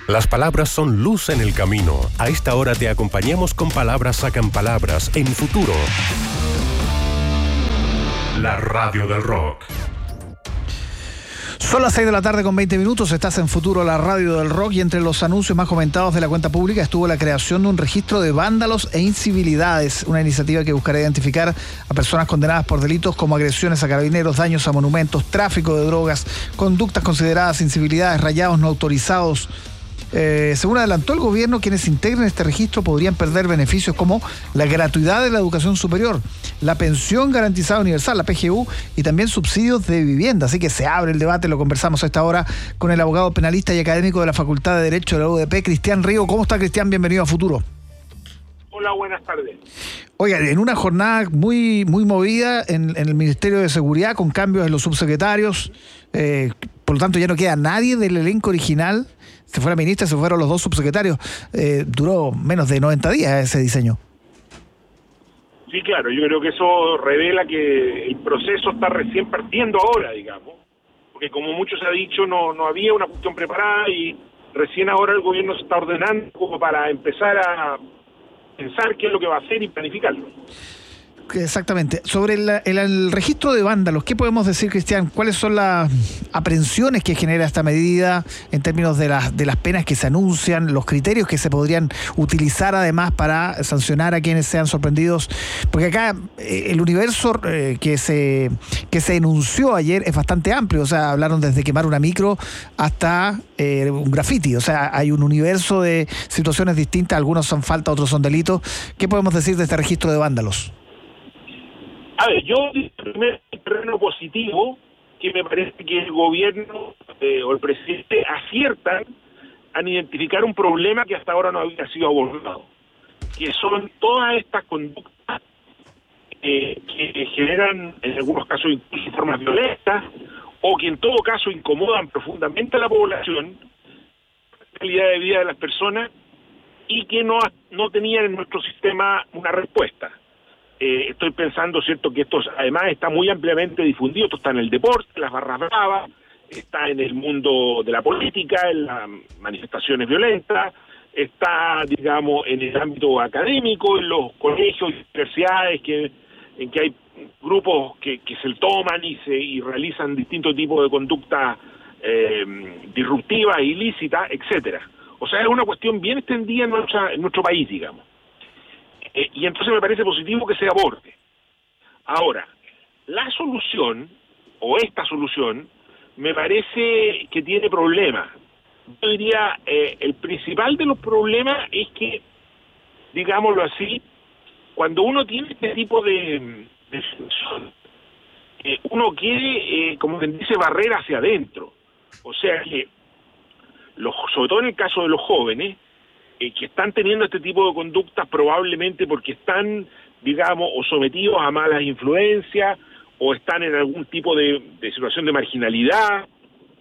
Las palabras son luz en el camino. A esta hora te acompañamos con Palabras Sacan Palabras en Futuro. La radio del rock. Son las 6 de la tarde con 20 minutos, estás en Futuro, la radio del rock, y entre los anuncios más comentados de la cuenta pública estuvo la creación de un registro de vándalos e incivilidades, una iniciativa que buscará identificar a personas condenadas por delitos como agresiones a carabineros, daños a monumentos, tráfico de drogas, conductas consideradas incivilidades, rayados no autorizados. Según adelantó el gobierno, quienes integren este registro podrían perder beneficios como la gratuidad de la educación superior, la pensión garantizada universal, la PGU, y también subsidios de vivienda. Así que se abre el debate, lo conversamos a esta hora con el abogado penalista y académico de la Facultad de Derecho de la UDP, Cristian Río. ¿Cómo está, Cristian? Bienvenido a Futuro. Hola, buenas tardes. Oigan, en una jornada muy movida en el Ministerio de Seguridad, con cambios en los subsecretarios, por lo tanto ya no queda nadie del elenco original. Se fue la ministra, se fueron los dos subsecretarios. Duró menos de 90 días ese diseño. Sí, claro, yo creo que eso revela que el proceso está recién partiendo ahora, digamos, porque como mucho se ha dicho, no había una cuestión preparada y recién ahora el gobierno se está ordenando como para empezar a pensar qué es lo que va a hacer y planificarlo. Exactamente. Sobre el registro de vándalos, ¿qué podemos decir, Cristian? ¿Cuáles son las aprehensiones que genera esta medida en términos de las penas que se anuncian, los criterios que se podrían utilizar además para sancionar a quienes sean sorprendidos? Porque acá el universo que se enunció ayer es bastante amplio. O sea, hablaron desde quemar una micro hasta un graffiti. O sea, hay un universo de situaciones distintas. Algunos son falta, otros son delitos. ¿Qué podemos decir de este registro de vándalos? A ver, yo primero el terreno positivo, que me parece que el gobierno o el presidente aciertan en identificar un problema que hasta ahora no había sido abordado, que son todas estas conductas que generan en algunos casos incluso formas violentas o que en todo caso incomodan profundamente a la población, la calidad de vida de las personas, y que no tenían en nuestro sistema una respuesta. Estoy pensando, cierto, que esto además está muy ampliamente difundido. Esto está en el deporte, en las barras bravas, está en el mundo de la política, en las manifestaciones violentas, está, digamos, en el ámbito académico, en los colegios y universidades, en que hay grupos que se toman y realizan distintos tipos de conductas disruptivas, ilícitas, etcétera. O sea, es una cuestión bien extendida en nuestro país, digamos. Y entonces me parece positivo que se aborde. Ahora, la solución, o esta solución, me parece que tiene problemas. Yo diría, el principal de los problemas es que, digámoslo así, cuando uno tiene este tipo de solución, uno quiere, como quien dice, barrer hacia adentro. O sea que, sobre todo en el caso de los jóvenes, que están teniendo este tipo de conductas probablemente porque están, digamos, o sometidos a malas influencias, o están en algún tipo de situación de marginalidad,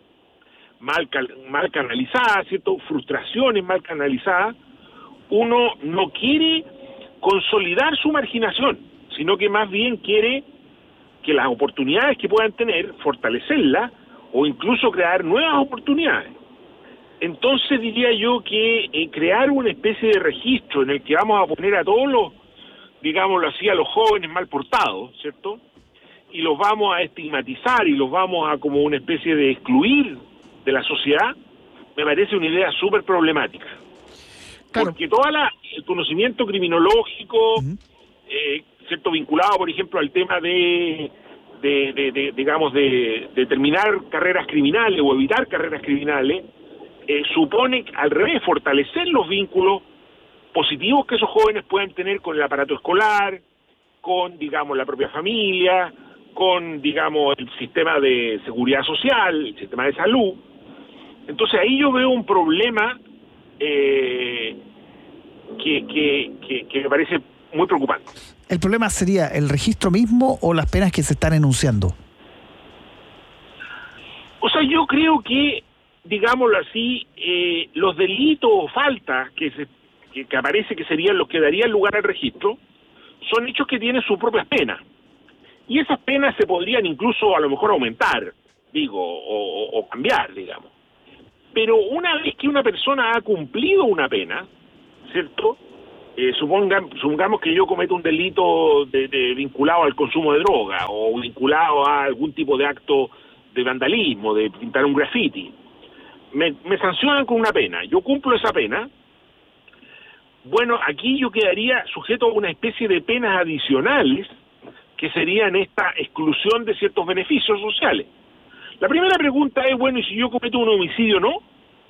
mal canalizada, ¿cierto? Frustraciones mal canalizadas. Uno no quiere consolidar su marginación, sino que más bien quiere que las oportunidades que puedan tener, fortalecerlas, o incluso crear nuevas oportunidades. Entonces diría yo que crear una especie de registro en el que vamos a poner a todos los, digámoslo así, a los jóvenes mal portados, ¿cierto? Y los vamos a estigmatizar y los vamos a como una especie de excluir de la sociedad, me parece una idea súper problemática. Claro. Porque todo el conocimiento criminológico, ¿cierto? Vinculado, por ejemplo, al tema de terminar carreras criminales o evitar carreras criminales, supone, al revés, fortalecer los vínculos positivos que esos jóvenes pueden tener con el aparato escolar, con, digamos, la propia familia, con, digamos, el sistema de seguridad social, el sistema de salud. Entonces ahí yo veo un problema que me parece muy preocupante. ¿El problema sería el registro mismo o las penas que se están enunciando? O sea, yo creo que, digámoslo así, los delitos o faltas que aparece que serían los que darían lugar al registro, son hechos que tienen sus propias penas. Y esas penas se podrían incluso a lo mejor aumentar, digo, o cambiar, digamos. Pero una vez que una persona ha cumplido una pena, ¿cierto? Supongamos que yo cometo un delito vinculado al consumo de droga o vinculado a algún tipo de acto de vandalismo, de pintar un graffiti. Me sancionan con una pena. Yo cumplo esa pena. Bueno, aquí yo quedaría sujeto a una especie de penas adicionales que serían esta exclusión de ciertos beneficios sociales. La primera pregunta es, bueno, ¿y si yo cometo un homicidio, no?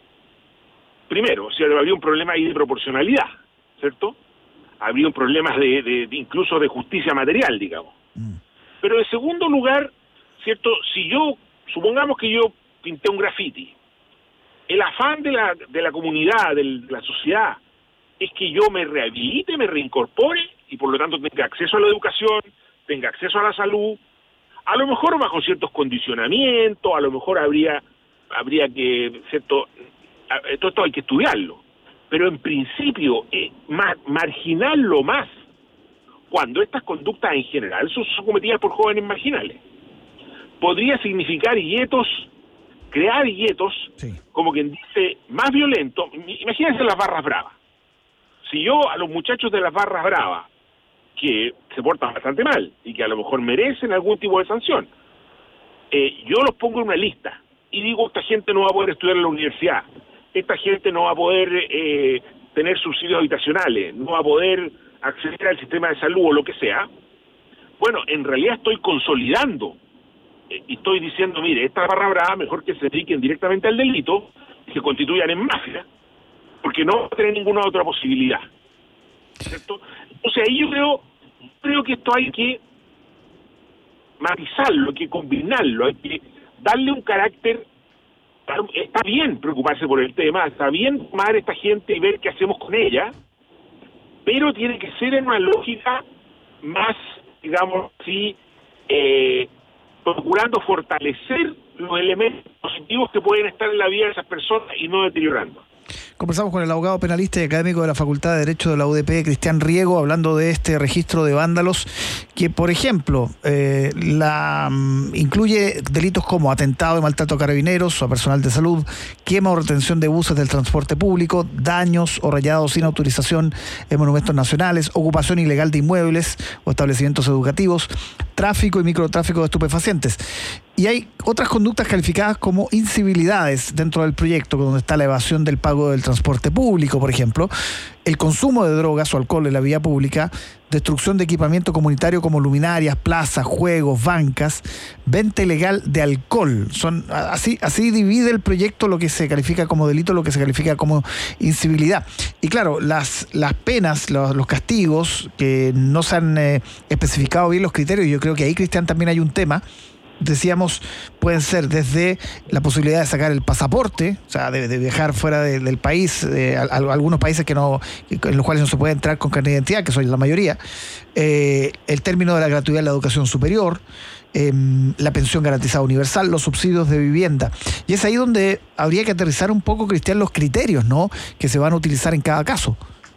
Primero, si habría un problema ahí de proporcionalidad, ¿cierto? Habría un problema incluso de justicia material, digamos. Pero en segundo lugar, ¿cierto? Si supongamos que yo pinté un graffiti, el afán de la comunidad, de la sociedad, es que yo me rehabilite, me reincorpore y por lo tanto tenga acceso a la educación, tenga acceso a la salud, a lo mejor bajo ciertos condicionamientos, a lo mejor habría que, ¿cierto? Todo esto hay que estudiarlo, pero en principio marginarlo más cuando estas conductas en general son cometidas por jóvenes marginales. Podría significar crear guetos, sí, como quien dice, más violentos. Imagínense las barras bravas. Si yo a los muchachos de las barras bravas, que se portan bastante mal y que a lo mejor merecen algún tipo de sanción, yo los pongo en una lista y digo, esta gente no va a poder estudiar en la universidad, esta gente no va a poder tener subsidios habitacionales, no va a poder acceder al sistema de salud o lo que sea. Bueno, en realidad estoy consolidando y estoy diciendo, mire, esta barra brava mejor que se dediquen directamente al delito y se constituyan en mafia, porque no va a tener ninguna otra posibilidad, ¿cierto? Entonces ahí yo creo que esto hay que matizarlo, hay que combinarlo, hay que darle un carácter. Está bien preocuparse por el tema, está bien tomar a esta gente y ver qué hacemos con ella, pero tiene que ser en una lógica más, digamos así, procurando fortalecer los elementos positivos que pueden estar en la vida de esas personas y no deteriorando. Conversamos con el abogado penalista y académico de la Facultad de Derecho de la UDP, Cristian Riego, hablando de este registro de vándalos que, por ejemplo, incluye delitos como atentado y maltrato a carabineros o a personal de salud, quema o retención de buses del transporte público, daños o rayados sin autorización en monumentos nacionales, ocupación ilegal de inmuebles o establecimientos educativos, tráfico y microtráfico de estupefacientes. Y hay otras conductas calificadas como incivilidades dentro del proyecto, donde está la evasión del pago del transporte público, por ejemplo, el consumo de drogas o alcohol en la vía pública, destrucción de equipamiento comunitario como luminarias, plazas, juegos, bancas, venta ilegal de alcohol. Así divide el proyecto lo que se califica como delito, lo que se califica como incivilidad. Y claro, las penas, los castigos, que no se han especificado bien los criterios, y yo creo que ahí, Cristian, también hay un tema. Decíamos, pueden ser desde la posibilidad de sacar el pasaporte, o sea, de viajar fuera del país, algunos países en los cuales no se puede entrar con carnet de identidad, que son la mayoría, el término de la gratuidad en la educación superior, la pensión garantizada universal, los subsidios de vivienda. Y es ahí donde habría que aterrizar un poco, Cristian, los criterios, ¿no?, que se van a utilizar en cada caso.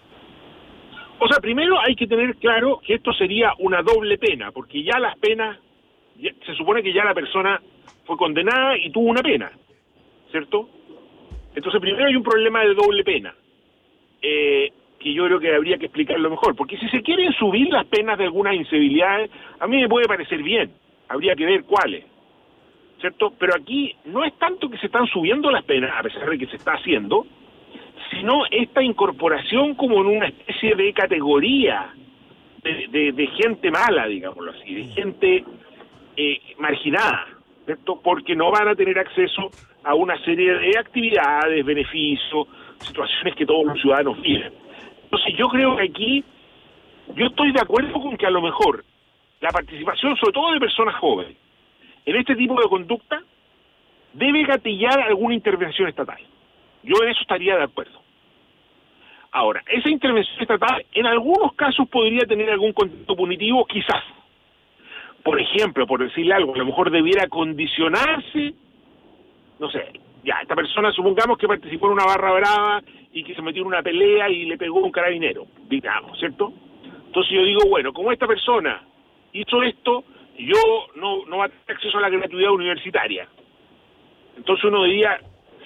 O sea, primero hay que tener claro que esto sería una doble pena, porque ya las penas, se supone que ya la persona fue condenada y tuvo una pena, ¿cierto? Entonces primero hay un problema de doble pena, que yo creo que habría que explicarlo mejor, porque si se quieren subir las penas de algunas incivilidades, a mí me puede parecer bien, habría que ver cuáles, ¿cierto? Pero aquí no es tanto que se están subiendo las penas, a pesar de que se está haciendo, sino esta incorporación como en una especie de categoría de gente mala, digámoslo así, de gente marginada, ¿cierto? Porque no van a tener acceso a una serie de actividades, beneficios, situaciones que todos los ciudadanos viven. Entonces yo creo que aquí, yo estoy de acuerdo con que a lo mejor la participación, sobre todo de personas jóvenes, en este tipo de conducta, debe gatillar alguna intervención estatal. Yo en eso estaría de acuerdo. Ahora, esa intervención estatal en algunos casos podría tener algún contenido punitivo, quizás. Por ejemplo, por decirle algo, a lo mejor debiera condicionarse, no sé, ya, esta persona supongamos que participó en una barra brava y que se metió en una pelea y le pegó un carabinero, digamos, ¿cierto? Entonces yo digo, bueno, como esta persona hizo esto, yo no va a tener acceso a la gratuidad universitaria. Entonces uno diría,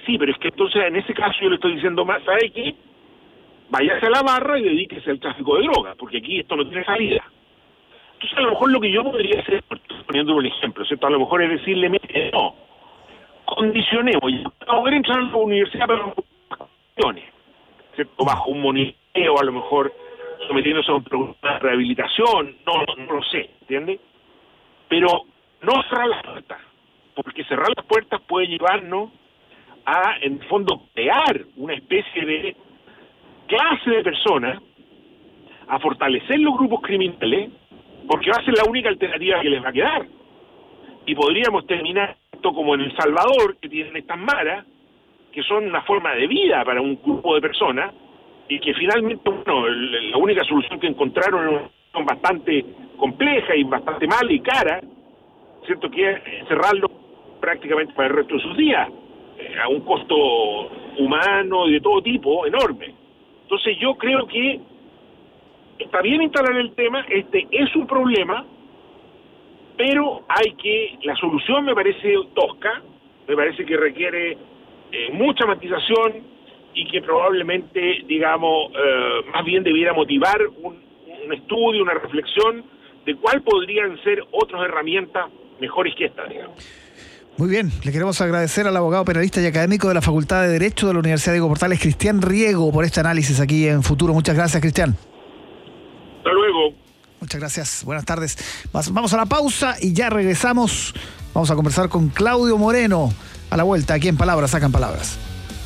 Sí, pero es que entonces en ese caso yo le estoy diciendo más, ¿sabe qué? Váyase a la barra y dedíquese al tráfico de drogas, porque aquí esto no tiene salida. Entonces a lo mejor lo que yo podría hacer, poniendo un ejemplo, ¿cierto? A lo mejor es decirle, mire, no, condicionemos, a poder entrar a la universidad para condiciones, ¿cierto? Bajo un monitoreo, a lo mejor sometiéndose a un programa de rehabilitación, no lo sé, ¿entiende? Pero no cerrar las puertas, porque cerrar las puertas puede llevarnos a, en el fondo, crear una especie de clase de personas, a fortalecer los grupos criminales, porque va a ser la única alternativa que les va a quedar. Y podríamos terminar esto como en El Salvador, que tienen estas maras, que son una forma de vida para un grupo de personas, y que finalmente, bueno, la única solución que encontraron son bastante compleja y bastante mala y cara, ¿cierto? Que es cerrarlo prácticamente para el resto de sus días, a un costo humano y de todo tipo enorme. Entonces yo creo que está bien instalar el tema, este es un problema, pero la solución me parece tosca, me parece que requiere mucha matización y que probablemente, digamos, más bien debiera motivar un estudio, una reflexión de cuál podrían ser otras herramientas mejores que esta, digamos. Muy bien, le queremos agradecer al abogado penalista y académico de la Facultad de Derecho de la Universidad Diego Portales, Cristian Riego, por este análisis aquí en Futuro. Muchas gracias, Cristian. Hasta luego. Muchas gracias, buenas tardes. Vamos a la pausa y ya regresamos. Vamos a conversar con Claudio Moreno a la vuelta, aquí en Palabras Sacan Palabras.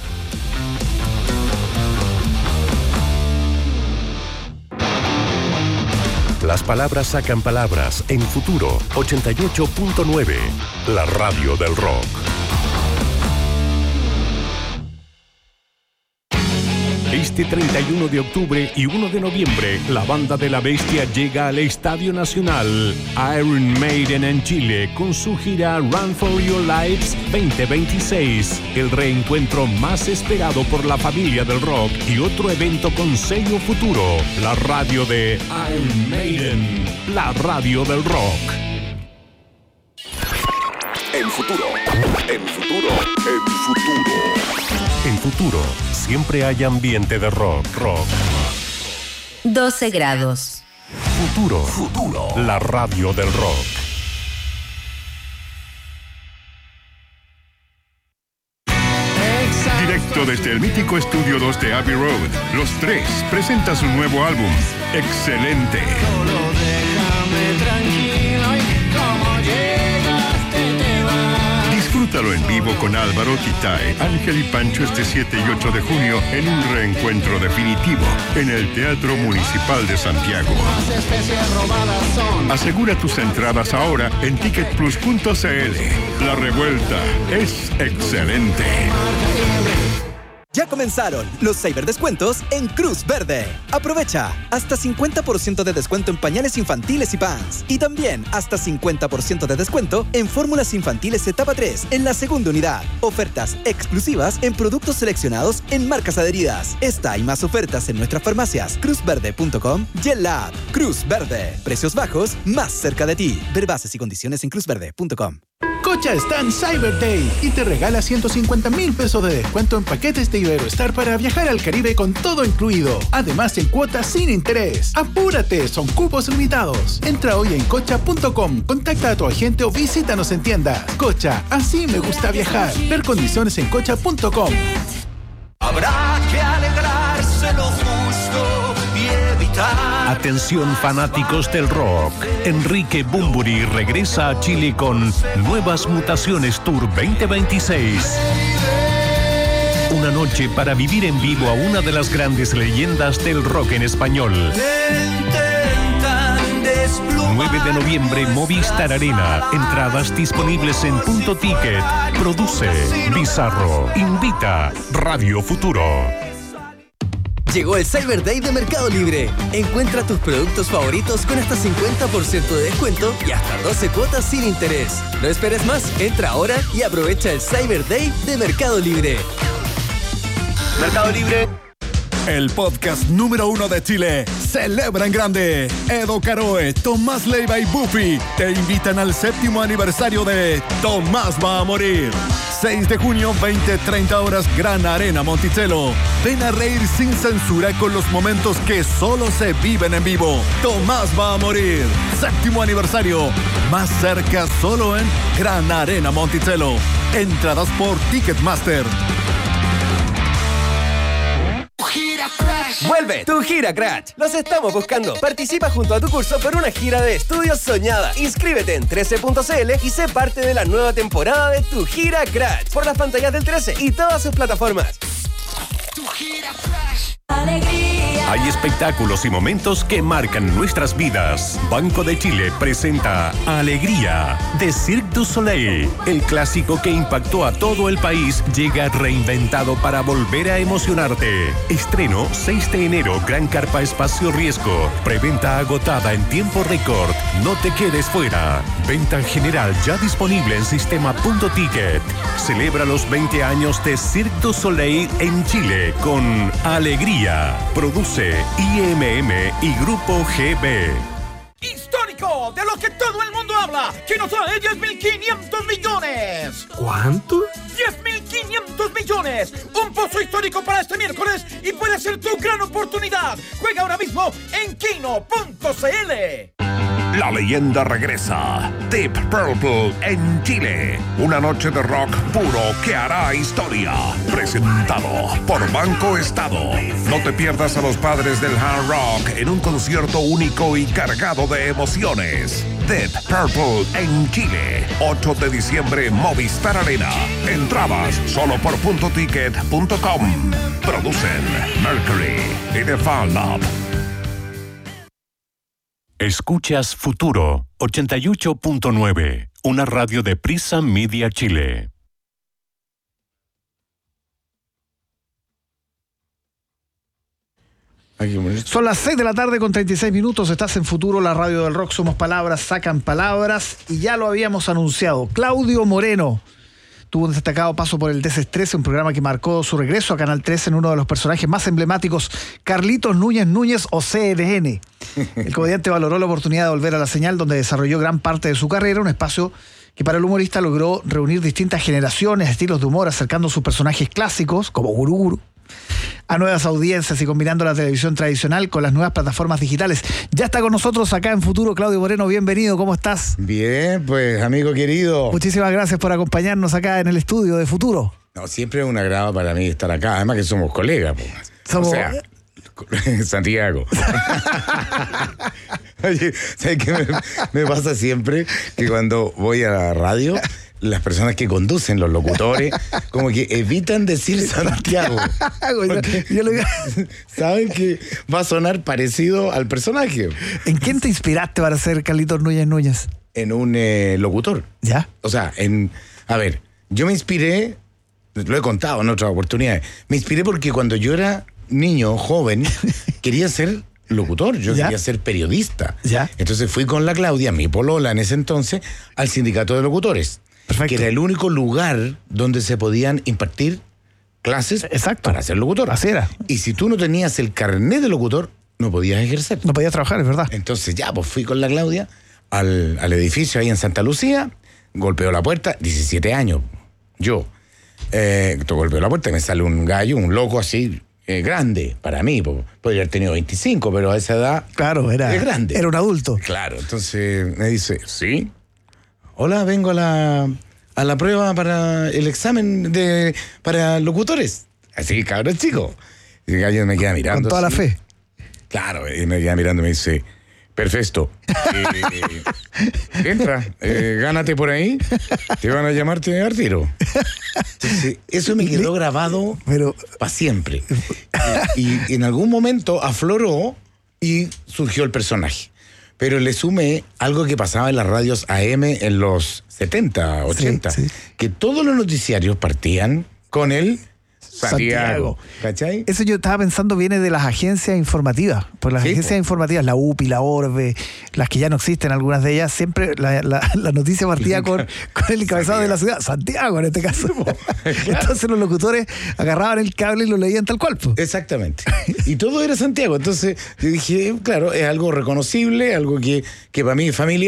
Las palabras sacan palabras en Futuro 88.9, la radio del rock. Este 31 de octubre y 1 de noviembre, la Banda de la Bestia llega al Estadio Nacional Iron Maiden en Chile con su gira Run for Your Lives 2026, el reencuentro más esperado por la familia del rock y otro evento con sello Futuro, la radio de Iron Maiden, la radio del rock. En Futuro, en Futuro, en Futuro. En Futuro, siempre hay ambiente de rock. 12 grados. Futuro, la radio del rock. Directo desde el mítico Estudio 2 de Abbey Road, Los Tres presenta su nuevo álbum, Excelente. Disfrútalo en vivo con Álvaro, Titay, Ángel y Pancho este 7 y 8 de junio en un reencuentro definitivo en el Teatro Municipal de Santiago. Asegura tus entradas ahora en ticketplus.cl. La revuelta es excelente. Ya comenzaron los ciberdescuentos en Cruz Verde. Aprovecha hasta 50% de descuento en pañales infantiles y pants. Y también hasta 50% de descuento en fórmulas infantiles etapa 3 en la segunda unidad. Ofertas exclusivas en productos seleccionados en marcas adheridas. Esta y más ofertas en nuestras farmacias cruzverde.com y en la app Cruz Verde. Precios bajos más cerca de ti. Ver bases y condiciones en cruzverde.com. Cocha está en Cyber Day y te regala 150,000 pesos de descuento en paquetes de Iberostar para viajar al Caribe con todo incluido. Además en cuotas sin interés. ¡Apúrate! Son cupos limitados. Entra hoy en cocha.com, contacta a tu agente o visítanos en tienda. Cocha, así me gusta viajar. Ver condiciones en cocha.com. Habrá que alegrarse lo justo y evitar. Atención fanáticos del rock. Enrique Bunbury regresa a Chile con Nuevas Mutaciones Tour 2026. Una noche para vivir en vivo a una de las grandes leyendas del rock en español. 9 de noviembre, Movistar Arena. Entradas disponibles en Punto Ticket. Produce Bizarro. Invita Radio Futuro. Llegó el Cyber Day de Mercado Libre. Encuentra tus productos favoritos con hasta 50% de descuento y hasta 12 cuotas sin interés. No esperes más, entra ahora y aprovecha el Cyber Day de Mercado Libre. Mercado Libre. El podcast número 1 de Chile celebra en grande. Edo Caroe, Tomás Leiva y Buffy te invitan al 7º aniversario de Tomás va a morir. 6 de junio, 20-30 horas, Gran Arena Monticello. Ven a reír sin censura con los momentos que solo se viven en vivo. Tomás va a morir. 7º aniversario. Más cerca solo en Gran Arena Monticello. Entradas por Ticketmaster. Vuelve tu Gira Crash. Los estamos buscando. Participa junto a tu curso por una gira de estudios soñada. Inscríbete en 13.cl y sé parte de la nueva temporada de tu Gira Crash por las pantallas del 13 y todas sus plataformas. Tu Gira Crash. Alegría. Hay espectáculos y momentos que marcan nuestras vidas. Banco de Chile presenta Alegría de Cirque du Soleil. El clásico que impactó a todo el país llega reinventado para volver a emocionarte. Estreno 6 de enero, Gran Carpa Espacio Riesgo. Preventa agotada en tiempo récord. No te quedes fuera. Venta general ya disponible en sistema.ticket. Celebra los 20 años de Cirque du Soleil en Chile con Alegría. Produce IMM y Grupo GB. ¡Histórico! De lo que todo el mundo habla, que nos trae 10.500 millones. ¿Cuánto? 10.500 millones. Un pozo histórico para este miércoles y puede ser tu gran oportunidad. Juega ahora mismo en kino.cl. La leyenda regresa. Deep Purple en Chile. Una noche de rock puro que hará historia. Presentado por Banco Estado. No te pierdas a los padres del hard rock en un concierto único y cargado de emociones. Deep Purple en Chile. 8 de diciembre, Movistar Arena. Entradas solo por .ticket.com. Producen Mercury y The Fan Lab. Escuchas Futuro 88.9, una radio de Prisa Media Chile. Son las 6 de la tarde con 36 minutos. Estás en Futuro, la radio del rock. Somos palabras, sacan palabras. Y ya lo habíamos anunciado. Claudio Moreno tuvo un destacado paso por el Desestrés, un programa que marcó su regreso a Canal 13 en uno de los personajes más emblemáticos, Carlitos Núñez o CNN. El comediante valoró la oportunidad de volver a la señal, donde desarrolló gran parte de su carrera, un espacio que para el humorista logró reunir distintas generaciones, estilos de humor, acercando sus personajes clásicos, como Gurú Gurú, a nuevas audiencias y combinando la televisión tradicional con las nuevas plataformas digitales. Ya está con nosotros acá en Futuro Claudio Moreno, bienvenido, ¿cómo estás? Bien, pues amigo querido. Muchísimas gracias por acompañarnos acá en el estudio de Futuro. No, siempre es un agrado para mí estar acá, además que somos colegas. Pues. Somos... O sea, Santiago. Oye, ¿sabes qué me pasa siempre? Que cuando voy a la radio, las personas que conducen, los locutores, como que evitan decir Santiago. Saben que va a sonar parecido al personaje. ¿En quién te inspiraste para ser Carlitos Núñez? En un locutor. ¿Ya? O sea, a ver, yo me inspiré, lo he contado en otras oportunidades, me inspiré porque cuando yo era niño, joven, quería ser locutor, yo quería ser periodista. ¿Ya? Entonces fui con la Claudia, mi polola en ese entonces, al sindicato de locutores. Perfecto. Que era el único lugar donde se podían impartir clases para ser locutor. Así era. Y si tú no tenías el carnet de locutor, no podías ejercer. No podías trabajar, es verdad. Entonces pues fui con la Claudia al edificio ahí en Santa Lucía, golpeó la puerta, 17 años, yo. Golpeó la puerta y me sale un gallo, un loco así, grande para mí, podría haber tenido 25, pero a esa edad es grande. Era un adulto. Claro, entonces me dice, ¿sí? Hola, vengo a la prueba para el examen para locutores. Así, cabrón chico. Y el gallo me queda mirando. Con toda así. la fe. Claro, y me queda mirando y me dice, perfecto. Entra, gánate por ahí, te van a llamarte al tiro. Entonces, eso me quedó grabado para siempre. Y en algún momento afloró y surgió el personaje. Pero le sumé algo que pasaba en las radios AM en los 70, 80, que todos los noticiarios partían con el Santiago. ¿Cachai? Eso yo estaba pensando viene de las agencias informativas. Pues las agencias informativas, la UPI, la Orbe, las que ya no existen, algunas de ellas, siempre la noticia partía con el encabezado de la ciudad, Santiago en este caso. Entonces los locutores agarraban el cable y lo leían tal cual. Exactamente. Y todo era Santiago. Entonces yo dije, claro, es algo reconocible, algo que para mí es familiar.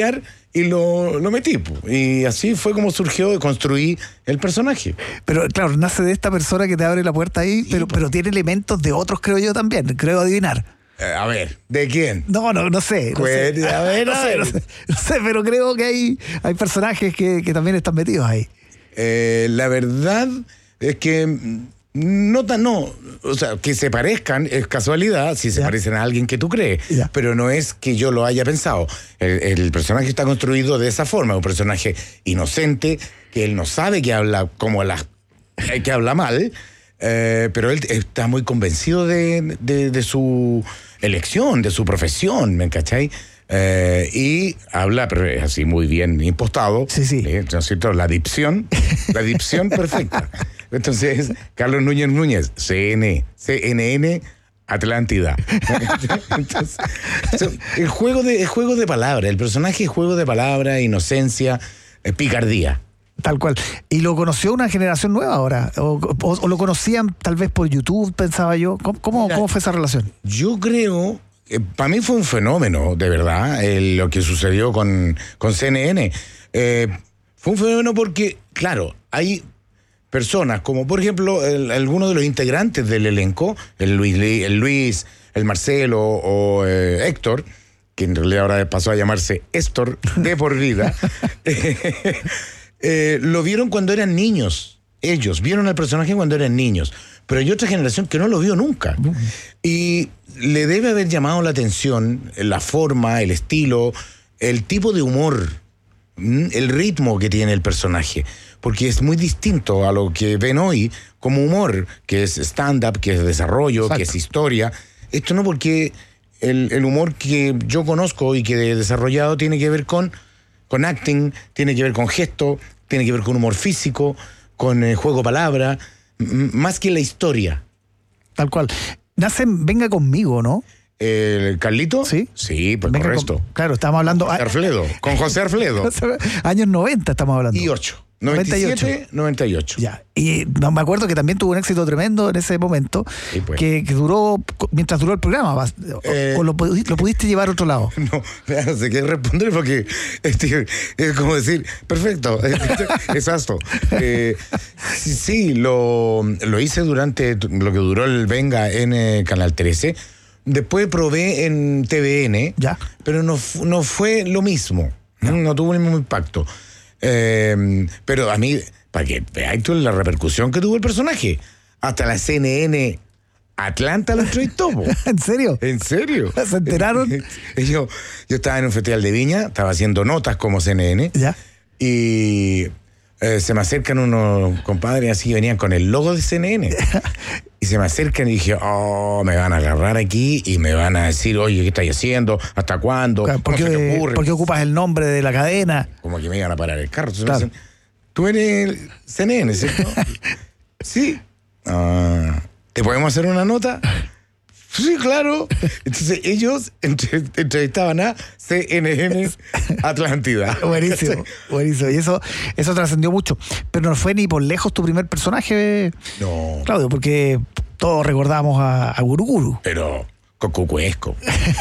y lo metí. Y así fue como surgió, construí el personaje. Pero claro, nace de esta persona que te abre la puerta ahí, sí, pero tiene elementos de otros, creo yo también, creo adivinar. A ver, ¿de quién? No sé. No sé, pero creo que hay personajes que también están metidos ahí. La verdad es que no, o sea, que se parezcan es casualidad, si se parecen a alguien que tú crees, pero no es que yo lo haya pensado. El personaje está construido de esa forma, un personaje inocente, que él no sabe que habla como que habla mal, pero él está muy convencido de su elección, de su profesión, ¿me cachai? Y habla, pero es así muy bien impostado. Sí. ¿No es cierto? La dicción perfecta. Entonces, Carlos Núñez, CNN, Atlántida. Entonces, el juego de palabras, el personaje es juego de palabras, inocencia, picardía. Tal cual. ¿Y lo conoció una generación nueva ahora? ¿O lo conocían tal vez por YouTube, pensaba yo? ¿Cómo fue esa relación? Yo creo, para mí fue un fenómeno, de verdad, lo que sucedió con CNN. Fue un fenómeno porque, claro, hay personas como, por ejemplo, algunos de los integrantes del elenco, el Luis, el Marcelo o Héctor, que en realidad ahora pasó a llamarse Héctor de por vida, lo vieron cuando eran niños. Ellos vieron al personaje cuando eran niños, pero hay otra generación que no lo vio nunca. Y le debe haber llamado la atención la forma, el estilo, el tipo de humor, el ritmo que tiene el personaje, porque es muy distinto a lo que ven hoy como humor, que es stand-up, que es desarrollo, exacto, que es historia. Esto no, porque el humor que yo conozco y que he desarrollado tiene que ver con acting, tiene que ver con gesto, tiene que ver con humor físico, con juego palabra, más que la historia. Tal cual. Nace Venga Conmigo, ¿no? ¿Carlito? Sí. Sí, pues correcto. Claro, estamos hablando... Con José Arfledo. Años 90 estamos hablando. Y 8. 97, 98. Ya. Y me acuerdo que también tuvo un éxito tremendo en ese momento, sí, pues, que duró, mientras duró el programa, o lo pudiste llevar a otro lado. No sé qué responder porque es como decir, perfecto, exacto. Sí, lo hice durante lo que duró el Venga en Canal 13. Después probé en TVN, ya, pero no fue lo mismo, no tuvo el mismo impacto. Pero a mí, para que veáis tú la repercusión que tuvo el personaje, hasta la CNN Atlanta lo entrevistó. ¿En serio? ¿En serio? ¿Se enteraron? Yo estaba en un festival de Viña, estaba haciendo notas como CNN, ¿ya? Y se me acercan unos compadres así, venían con el logo de CNN. Y se me acercan y dije, me van a agarrar aquí y me van a decir, oye, ¿qué estáis haciendo? ¿Hasta cuándo? ¿Por qué ocupas el nombre de la cadena? Como que me iban a parar el carro. Entonces, claro, me dicen, tú eres CNN, ¿cierto? Sí. ¿Te podemos hacer una nota? Sí, claro. Entonces ellos entrevistaban a CNN Atlántida. Buenísimo. Y eso trascendió mucho. Pero no fue ni por lejos tu primer personaje, no, Claudio, porque todos recordamos a Guruguru. Pero Cocucuesco.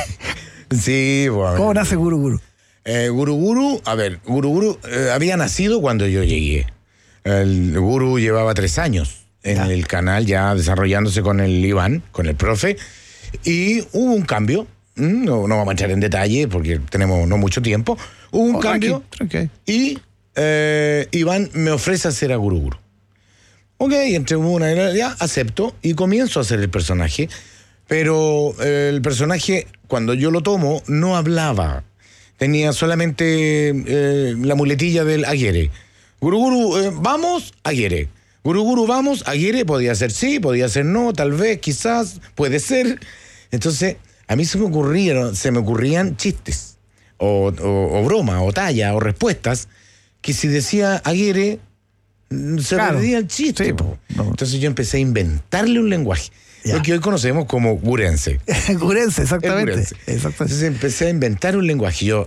Sí, bueno. ¿Cómo nace Guruguru? Guruguru había nacido cuando yo llegué. El Guru llevaba 3 años en el canal, ya desarrollándose con el Iván, con el profe, y hubo un cambio. No vamos a entrar en detalle porque tenemos no mucho tiempo. Hubo un cambio. Tranqui. Y Iván me ofrece hacer a Guruguru. Ok, entre una y ya acepto y comienzo a hacer el personaje. Pero el personaje, cuando yo lo tomo, no hablaba. Tenía solamente la muletilla del Aguirre. Guruguru, vamos, Aguirre. Guruguru, vamos, Aguirre. Podía ser sí, podía ser no, tal vez, quizás, puede ser. Entonces, a mí se me ocurrían chistes, o bromas, o tallas, o respuestas, que si decía Aguirre, se perdía el chiste. Sí, Entonces yo empecé a inventarle un lenguaje. Lo que hoy conocemos como gurense. Gurense, exactamente. Entonces empecé a inventar un lenguaje. Yo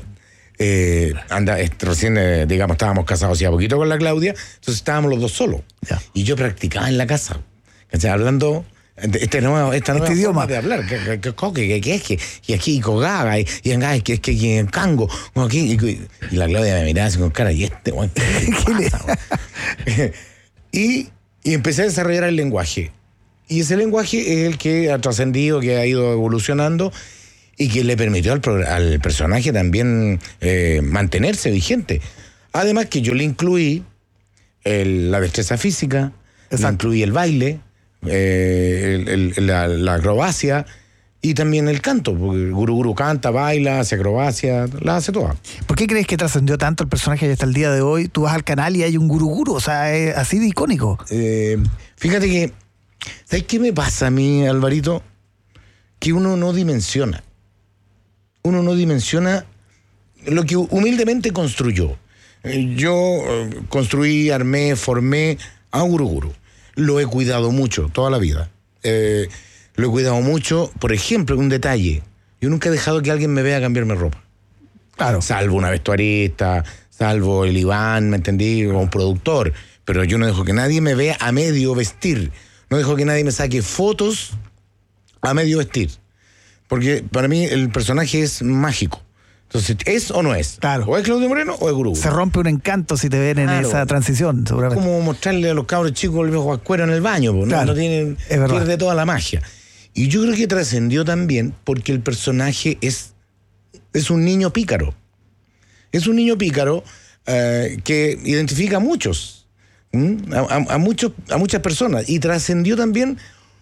recién, estábamos casados hacía poquito con la Claudia, entonces estábamos los dos solos. Y yo practicaba en la casa, hablando esta nueva idioma de hablar, y aquí Cogaga, y en Cango, y la Claudia me miraba así con cara, y este weón, ¿qué pasa, y empecé a desarrollar el lenguaje. Y ese lenguaje es el que ha trascendido, que ha ido evolucionando y que le permitió al personaje también mantenerse vigente. Además que yo le incluí la destreza física, le incluí el baile, la acrobacia y también el canto, porque el Guru canta, baila, hace acrobacia, la hace toda. ¿Por qué crees que trascendió tanto el personaje hasta el día de hoy? Tú vas al canal y hay un Guru, o sea, es así de icónico. Fíjate que, ¿sabes qué me pasa a mí, Alvarito? Que uno no dimensiona. Uno no dimensiona lo que humildemente construyó. Yo construí, armé, formé a un Guru. Lo he cuidado mucho, toda la vida. Lo he cuidado mucho. Por ejemplo, un detalle. Yo nunca he dejado que alguien me vea cambiarme ropa. Claro. Salvo una vestuarista, salvo el Iván, ¿me entendí? O un productor. Pero yo no dejo que nadie me vea a medio vestir. No dejo que nadie me saque fotos a medio vestir. Porque para mí el personaje es mágico. Entonces, ¿es o no es? Claro. O es Claudio Moreno o es Guru. Se rompe un encanto si te ven en esa transición, seguramente. Es como mostrarle a los cabros chicos el viejo cuero en el baño, ¿no? Claro, No tienen, pierde toda la magia. Y yo creo que trascendió también porque el personaje es un niño pícaro. Es un niño pícaro que identifica a muchos, a muchas personas. Y trascendió también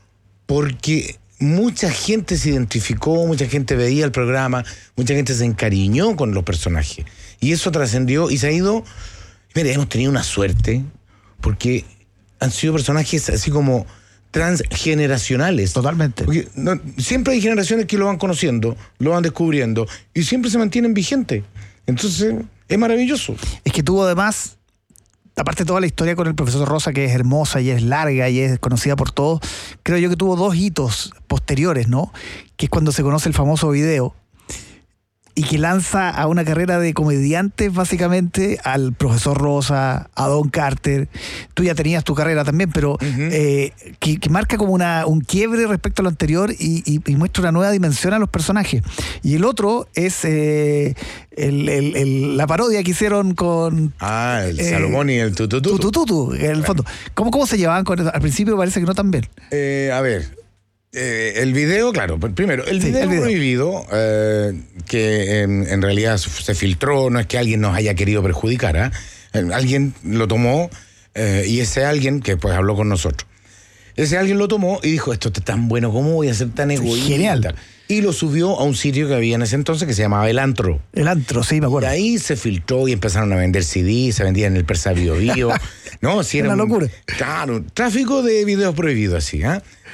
porque mucha gente se identificó, mucha gente veía el programa, mucha gente se encariñó con los personajes. Y eso trascendió y se ha ido. Mira, hemos tenido una suerte porque han sido personajes así como transgeneracionales. Totalmente. Porque siempre hay generaciones que lo van conociendo, lo van descubriendo y siempre se mantienen vigentes. Entonces, es maravilloso. Es que tuvo además, aparte de toda la historia con el profesor Rosa, que es hermosa y es larga y es conocida por todos, creo yo que tuvo dos hitos posteriores, ¿no? Que es cuando se conoce el famoso video y que lanza a una carrera de comediantes básicamente al profesor Rosa, a Don Carter. Tú ya tenías tu carrera también, pero que marca como un quiebre respecto a lo anterior y muestra una nueva dimensión a los personajes. Y el otro es la parodia que hicieron con... el Salomón y el Tutututu. Tutututu, en el fondo. ¿Cómo se llevaban con eso? Al principio parece que no tan bien. A ver... el video, claro, primero, el video prohibido, que en realidad se filtró, no es que alguien nos haya querido perjudicar, alguien lo tomó y ese alguien que pues habló con nosotros. Ese alguien lo tomó y dijo, esto está tan bueno, ¿cómo voy a ser tan egoísta? Genial. Y lo subió a un sitio que había en ese entonces que se llamaba El Antro. El Antro, sí, me acuerdo. Y ahí se filtró y empezaron a vender CD, se vendían en el Persa Bio Bio. No, sí, era una locura. Claro, tráfico de videos prohibidos así,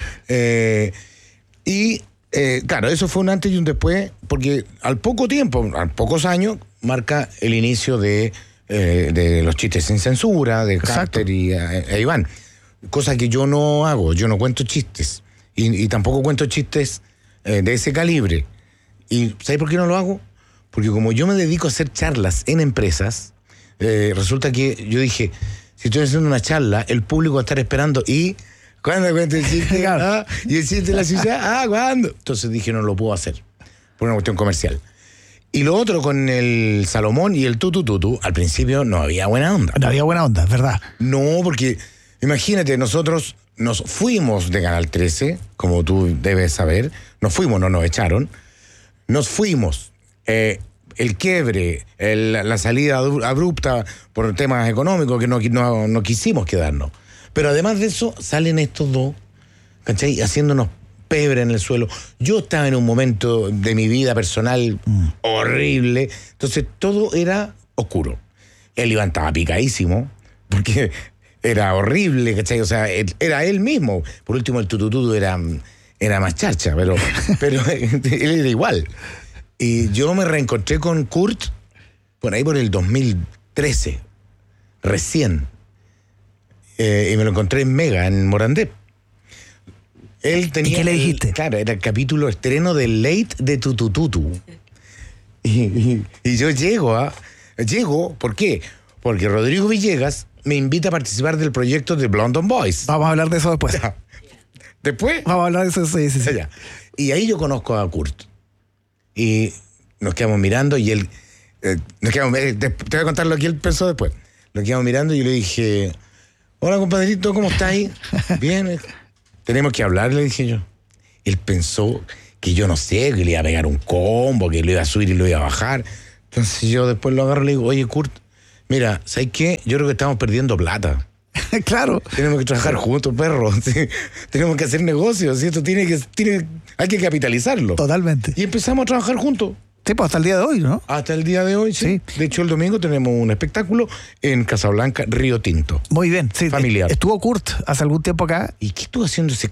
claro, eso fue un antes y un después, porque al poco tiempo, a pocos años, marca el inicio de los chistes sin censura, de Carter y Iván. Cosa que yo no hago, yo no cuento chistes. Y tampoco cuento chistes de ese calibre. ¿Y sabes por qué no lo hago? Porque como yo me dedico a hacer charlas en empresas, resulta que yo dije, si estoy haciendo una charla, el público va a estar esperando y... ¿Cuándo cuento el chiste? Y el chiste de la ciudad, ¿cuándo? Entonces dije, no lo puedo hacer, por una cuestión comercial. Y lo otro con el Salomón y el Tutututu, al principio no había buena onda. No había buena onda, ¿verdad? No, porque imagínate, nosotros nos fuimos de Canal 13, como tú debes saber, nos fuimos, no nos echaron, nos fuimos. El quiebre, la salida abrupta por temas económicos que no quisimos quedarnos. Pero además de eso, salen estos dos, ¿cachai? Haciéndonos pebre en el suelo. Yo estaba en un momento de mi vida personal horrible, entonces todo era oscuro. Él Iván estaba picadísimo, porque era horrible, ¿cachai? O sea, era él mismo. Por último, el Tutututu era más charcha, pero él era igual. Y yo me reencontré con Kurt por ahí por el 2013, recién. Y me lo encontré en Mega, en Morandé. Él tenía, ¿y qué le dijiste? Claro, era el capítulo estreno del Late de Tutututu. Y yo llego, ¿por qué? Porque Rodrigo Villegas me invita a participar del proyecto de Blondon Boys. Vamos a hablar de eso después. Después. Vamos a hablar de eso, sí. Ya. Y ahí yo conozco a Kurt. Y nos quedamos mirando y él... te voy a contar lo que él pensó después. Nos quedamos mirando y yo le dije, hola compadrito, ¿cómo estáis? Bien. Tenemos que hablar, le dije yo. Él pensó que yo no sé, que le iba a pegar un combo, que lo iba a subir y lo iba a bajar. Entonces yo después lo agarro y le digo, oye Kurt, mira, ¿sabes qué? Yo creo que estamos perdiendo plata. Claro. Tenemos que trabajar juntos, perro. ¿Sí? Tenemos que hacer negocios. ¿Sí? Esto hay que capitalizarlo. Totalmente. Y empezamos a trabajar juntos. Sí, pues hasta el día de hoy, ¿no? Hasta el día de hoy, sí. De hecho, el domingo tenemos un espectáculo en Casablanca, Río Tinto. Muy bien, sí. Familiar. Estuvo Kurt hace algún tiempo acá. ¿Y qué estuvo haciendo ese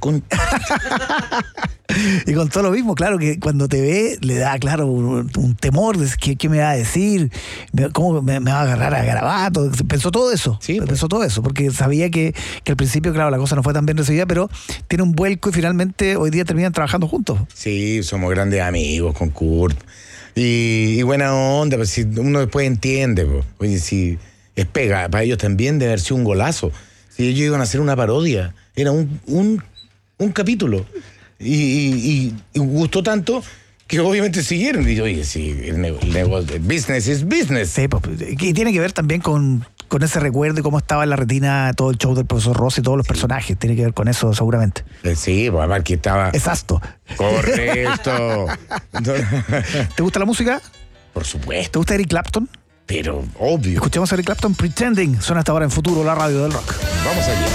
Y con todo lo mismo, claro, que cuando te ve le da, claro, un temor de qué me va a decir, cómo me va a agarrar a garabato. Pensó todo eso. Sí, pensó todo eso, porque sabía que al principio, claro, la cosa no fue tan bien recibida, pero tiene un vuelco y finalmente hoy día terminan trabajando juntos. Sí, somos grandes amigos con Kurt. Y buena onda, pues si uno después entiende, pues. Oye, si es pega, para ellos también debe haber sido un golazo. Si ellos iban a hacer una parodia, era un capítulo. Y gustó tanto que obviamente siguieron. Y oye, sí, el negocio, business is business. Sí, pues, y tiene que ver también con ese recuerdo y cómo estaba en la retina todo el show del profesor Rossi y todos los personajes. Tiene que ver con eso seguramente. Sí, pues aparte que estaba... Exacto. Correcto. ¿Te gusta la música? Por supuesto. ¿Te gusta Eric Clapton? Pero obvio. Escuchemos a Eric Clapton, Pretending. Suena hasta ahora en Futuro, la radio del rock. Vamos allá.